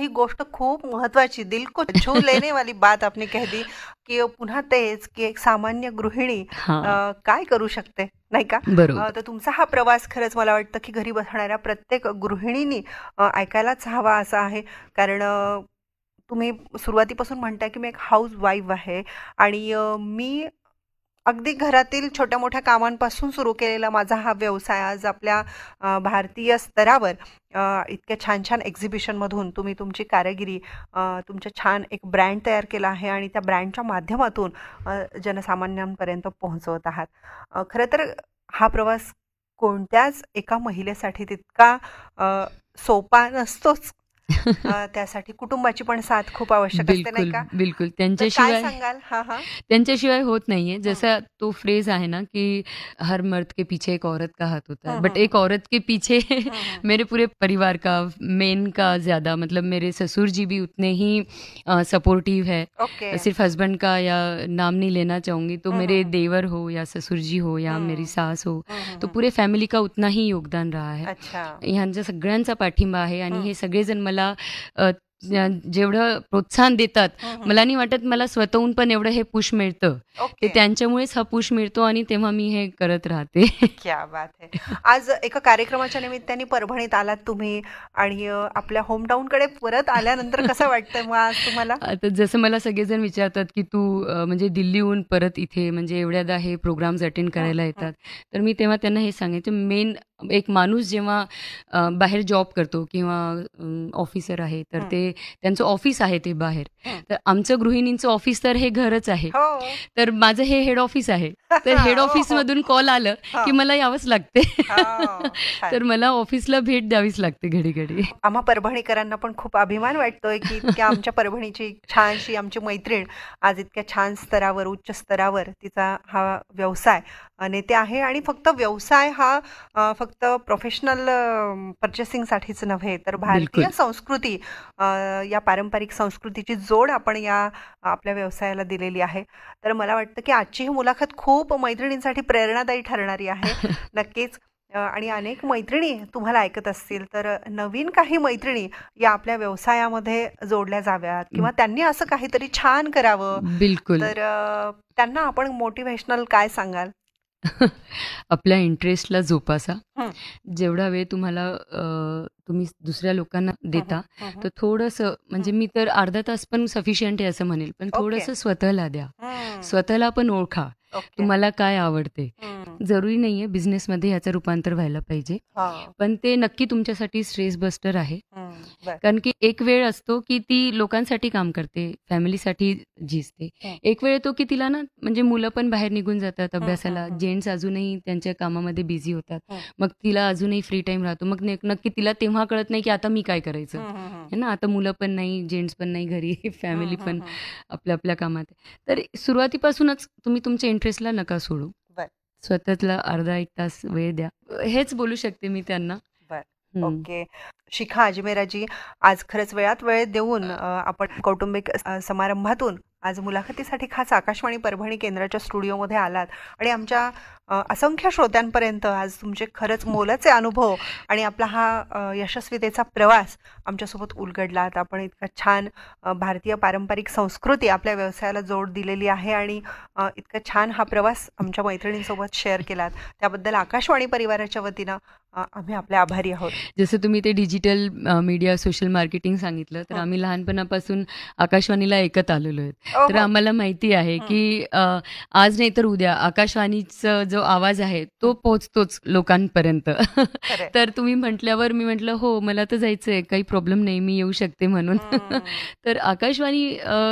ही गोष्ट खूप महत्वाची, दिल को छू लेने वाली बात आपने कह दी, की पुन्हा तेच की एक सामान्य गृहिणी हां, काय करू शकते, नाही का? बरोबर. तर तुमचा हा प्रवास खरंच मला वाटतं, की घरी बसणाऱ्या प्रत्येक गृहिणीनी ऐकायलाच हवा असा आहे. कारण तुम्ही सुरुवातीपासून म्हणताय, की मी एक हाउसवाईफ आहे आणि मी अगदी घरातील छोट्या-मोठ्या कामांपासून सुरू केलेला माझा हा व्यवसाय आज आपल्या भारतीय स्तरावर इतक्या छान-छान एक्झिबिशनमधून तुम्ही तुमची कारागिरी तुमच्या छान एक ब्रँड तयार केला आहे आणि त्या ब्रँडच्या माध्यमातून जनसामान्यांपर्यंत पोहोचवत आहात. खरं तर हा प्रवास कोणत्याच एका महिलेसाठी तितका अ, सोपा नसतोच. त्यासाठी कुटुंबाची पण साथ खूप आवश्यक असते, नाही बिलकुल, का? बिलकुल. तर काय त्यांच्याशिवाय सांगाल? हां, हां. त्यांच्याशिवाय होत नाहीये. हं. जैसा तो फ्रेज़ आहे ना कि हर मर्द के पीछे एक औरत का हाथ होता है, हं, बट हं, एक औरत के पीछे हं, हं. मेरे पूरे परिवार का, मेन का ज़्यादा मतलब मेरे ससुर जी भी उतने ही सपोर्टिव है। ओके. सिर्फ़ हस्बैंड का या नाम नहीं लेना चाहूँगी, तो हं, हं, मेरे हं. देवर हो या ससुर जी हो या मेरी हं. सास हो, हं, हं, तो हं. पूरे फॅमिली का उतना ही योगदान रहा है. अच्छा. ह्यांचा सगळ्यांचा पाठिंबा आहे आणि हं. हे सगळेजण मला अ, जेवढं प्रोत्साहन देतात, हं, हं. मला नाही वाटत मला स्वतःहून पण एवढं हे पुश मिळतं. ते ओके. त्यांच्यामुळेच हा पुश मिळतो आणि तेव्हा मी हे करत राहते. क्या बात है! आज एका कार्यक्रमाच्या निमित्ताने परभणीत आलात तुम्ही आणि आपल्या होमटाऊनकडे परत आल्यानंतर कसं वाटतंय मग आज तुम्हाला? आता जसं मला सगळेजण विचारतात, की "तू म्हणजे दिल्लीहून परत इथे म्हणजे एवढ्यादा हे प्रोग्राम्स अटेंड हं, करायला हं, येतात." तर मी तेव्हा त्यांना हे सांगायचे मेन एक माणूस जेव्हा बाहेर जॉब करतो किंवा ऑफिसर आहे, तर हं, ते त्यांचं ऑफिस आहे ते बाहेर. हं. तर आमचं गृहिणींचं ऑफिस तर हे घरच आहे. हो. तर माझं हे हेड ऑफिस आहे. तर हेड हो, हो. ऑफिसमधून कॉल आलं, की हां. मला यावंच लागते. हो. छान. तर मला ऑफिसला भेट द्यावीच लागते घडी-घडी. आम्हा परभणीकरांना पण खूप अभिमान वाटतोय, की इतक्या आमच्या परभणीची छानशी आमची मैत्रीण आज इतक्या छान स्तरावर, उच्च स्तरावर तिचा हा व्यवसाय नेते आहे आणि फक्त व्यवसाय हा फक्त प्रोफेशनल पर्चेसिंगसाठीच नव्हे, तर भारतीय बिलकुल. संस्कृती अ, या पारंपरिक संस्कृतीची जोड आपण या आपल्या व्यवसायाला दिलेली आहे. तर मला वाटतं, की आजची ही मुलाखत खूप मैत्रिणींसाठी प्रेरणादायी ठरणारी आहे. नक्कीच. आणि अनेक मैत्रिणी तुम्हाला ऐकत असतील, तर नवीन काही मैत्रिणी या आपल्या व्यवसायामध्ये जोडल्या जाव्यात किंवा त्यांनी असं काहीतरी छान करावं. बिलकुल. तर त्यांना आपण मोटिव्हेशनल काय सांगाल? आपल्या इंटरेस्टला जोपासा. हं. जेवढा वेळ तुम्हाला तुम्ही दुसऱ्या लोकांना हं, हं. देता, हं, हं. तर थोडंसं म्हणजे मी तर अर्धा तास पण सफिशियंट आहे असं म्हणेल. पण ओके. थोडंसं स्वतःला द्या. हं. स्वतःला पण ओळखा. ओके. तुम्हाला काय आवडते. हं. जरुरी नाहीये बिझनेसमध्ये याचं रूपांतर व्हायला पाहिजे. हां. पण ते नक्की तुमच्यासाठी स्ट्रेस बस्टर आहे. हं. बरं. कारण की एक वेळ असतो, की ती लोकांसाठी काम करते, फॅमिलीसाठी झिजते. हं. एक वेळ येतो, की तिला ना म्हणजे मुलं पण बाहेर निघून जातात हं, हं, अभ्यासाला. हं. जेंट्स अजूनही त्यांच्या कामामध्ये बिझी होतात. हं. मग तिला अजूनही फ्री टाईम राहतो. मग नक्की तिला तेव्हा कळत नाही, की आता मी काय करायचं? हं, हं, हं. आहे ना, आता मुलं पण नाही, जेंट्स पण नाही घरी, हं, फॅमिली हं, पण हं. आपल्या आपल्या कामात आहे. तर सुरुवातीपासूनच तुम्ही तुमच्या इंटरेस्टला नका सोडू. बरं. स्वतःला अर्धा 1 तास वेळ द्या. हेच बोलू शकते मी त्यांना. बरं. हं. ओके. शिखा अजमेराजी, आज खरंच वेळात वेळ देऊन आपण कौटुंबिक समारंभातून आज मुलाखतीसाठी खास आकाशवाणी परभणी केंद्राच्या स्टुडिओमध्ये आलात आणि आमच्या असंख्य श्रोत्यांपर्यंत आज तुमचे खरंच मोलाचे अनुभव आणि आपला हा यशस्वीतेचा प्रवास आमच्यासोबत उलगडलात. आपण इतका छान भारतीय पारंपरिक संस्कृती आपल्या व्यवसायाला जोड दिलेली आहे आणि इतका छान हा प्रवास आमच्या मैत्रिणींसोबत शेअर केलात. त्याबद्दल आकाशवाणी परिवाराच्या वतीनं आम्ही आपले आभारी आहोत. जसं तुम्ही ते डिजिटल मीडिया, सोशल मार्केटिंग सांगितलं, तर हं. आम्ही लहानपणापासून आकाशवाणीला ऐकत आलेलो आहेत. हो, तर हो. आम्हाला माहिती आहे, हं. की आज नाही तर उद्या आकाशवाणीचा जो आवाज आहे, तो हं. पोहोचतोच लोकांपर्यंत. खरंय. तर तुम्ही म्हटल्यावर मी म्हटलं, "हो, मला तर जायचंय, काही प्रॉब्लेम नाही, मी येऊ शकते" म्हणून. हं. तर आकाशवाणी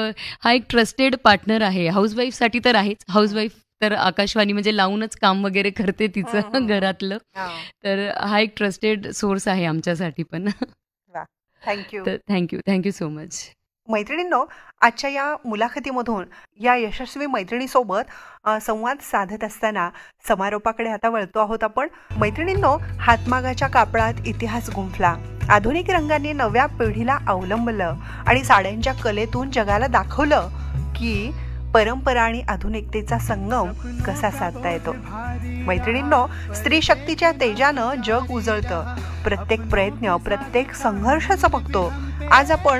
हा एक ट्रस्टेड पार्टनर आहे. हाउसवाईफसाठी तर आहेच. हं. हाउसवाईफ तर आकाशवाणी म्हणजे लावूनच काम वगैरे करते तिचं हं, हं, हं. घरातलं. हां. तर हा एक ट्रस्टेड सोर्स आहे आमच्यासाठी पण. वाह! Thank you. तर थँक यू सो मच. मैत्रिणींनो, आजच्या या मुलाखतीमधून या यशस्वी मैत्रिणीसोबत संवाद साधत असताना समारोपाकडे आता वळतो आहोत आपण. मैत्रिणींनो, हातमागाच्या कापडात इतिहास गुंफला. आधुनिक रंगांनी नव्या पिढीला अवलंबलं आणि साड्यांच्या कलेतून जगाला दाखवलं, की परंपरा आणि आधुनिकतेचा संगम कसा साधता येतो. मैत्रिणींनो, स्त्री शक्तीच्या तेजानं जग उजळतं. प्रत्येक प्रयत्न, प्रत्येक संघर्ष चमकतो. आज आपण